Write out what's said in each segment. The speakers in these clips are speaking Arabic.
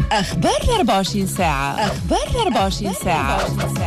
أخبار 24 ساعة. أخبار 24 ساعة.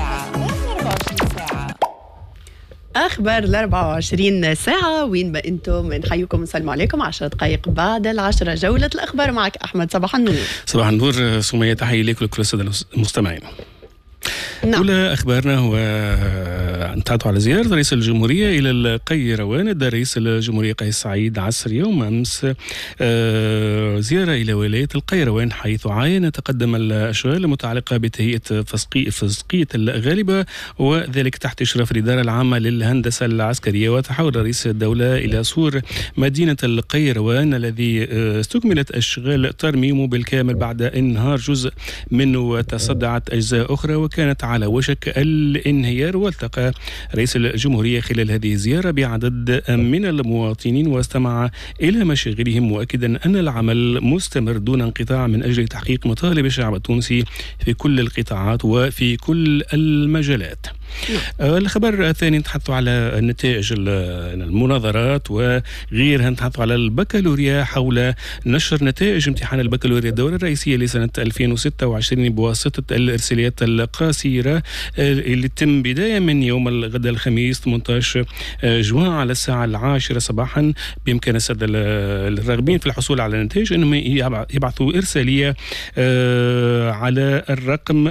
أخبار 24 ساعة وين ما أنتم نحييكم ونسلم عليكم 10 دقائق بعد 10 جولة الأخبار معك أحمد. صباح النور. صباح النور سمية، تحية لك ولكل السادة المستمعين. نعم. أولى أخبارنا هو نتحدث على زيارة رئيس الجمهورية إلى القيروان. أدى رئيس الجمهورية قيس سعيد عصر يوم أمس زيارة إلى ولاية القيروان، حيث عاين تقدم الأشغال المتعلقة بتهيئة فسقية الغالبة، وذلك تحت إشراف الإدارة العامة للهندسة العسكرية. وتحول رئيس الدولة إلى سور مدينة القيروان الذي استكملت أشغال ترميمه بالكامل بعد انهار جزء منه وتصدعت أجزاء أخرى وكانت على وشك الانهيار. والتقى رئيس الجمهورية خلال هذه الزيارة بعدد من المواطنين واستمع إلى مشاغلهم، مؤكدا أن العمل مستمر دون انقطاع من أجل تحقيق مطالب الشعب التونسي في كل القطاعات وفي كل المجالات. الخبر الثاني نتحدث على نتائج المناظرات وغيرها. نتحدث على البكالوريا حول نشر نتائج امتحان البكالوريا الدورة الرئيسية لسنة 2026 بواسطة الإرساليات القصيرة اللي تم بداية من يوم الغد الخميس 18 جوان على الساعة 10 صباحا. بإمكان السادة الراغبين في الحصول على النتائج أنهم يبعثوا إرسالية على الرقم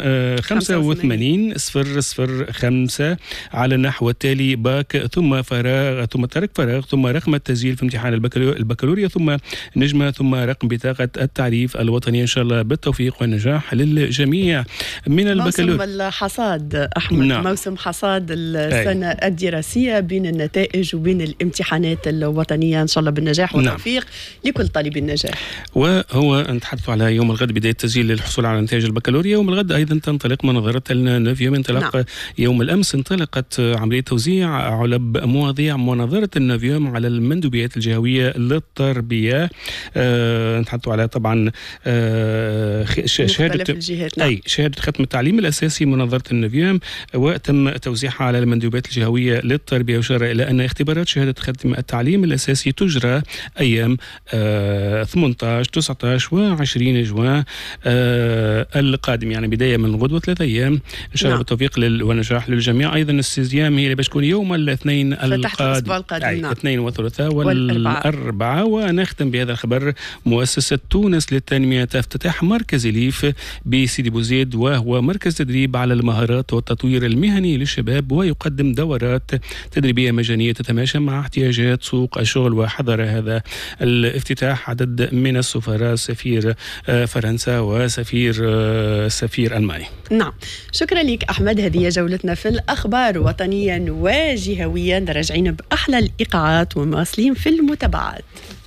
85-005 على النحو التالي: باك ثم فراغ ثم ترك فراغ ثم رقم التسجيل في امتحان البكالوريا ثم نجمة ثم رقم بطاقة التعريف الوطني. إن شاء الله بالتوفيق والنجاح للجميع من البكالوريا. موسم الحصاد أحمد. نعم. موسم حصاد السنة الدراسية بين النتائج وبين الامتحانات الوطنية. إن شاء الله بالنجاح والتوفيق. نعم. لكل طالب النجاح. وهو نتحدث على يوم الغد بداية التسجيل للحصول على نتائج البكالوريا. يوم الغد أيضا تنطلق مناظرة النوفيوم. انطلق نعم. يوم الأمس انطلقت عملية توزيع علب مواضيع مناظرة النوفيوم على المندوبيات الجهوية للتربية. نتحدث على طبعا شهادة نعم. شهادة ختم التعليم الأساسي مناظرة النوفيوم، وتم توزيعها على المندوبيات الجهوية للتربية. وشار إلى أن اختبارات شهادة ختم التعليم الأساسي تجرى أيام 18 19 و20 جوان القادم، يعني بداية من غد و3 أيام إن شاء الله. بالتوفيق والنجاح للجميع. أيضا الاستزيام هي اللي بتكون يوم الاثنين القادم، الاثنين والثلاثاء والأربعاء. ونختم بهذا الخبر: مؤسسة تونس للتنمية تفتتح مركز إليف بسيدي بوزيد، وهو مركز تدريب على المهارات والتطوير المهني للشباب، ويقدم دورات تدريبية مجانية تتماشى مع احتياجات سوق الشغل. وحضر هذا الافتتاح عدد من السفراء، سفير فرنسا وسفير ألمانيا. نعم، شكرا لك أحمد. هذه جولتنا في الأخبار وطنيا وجهويا، راجعين بأحلى الإيقاعات ومواصلين في المتابعات.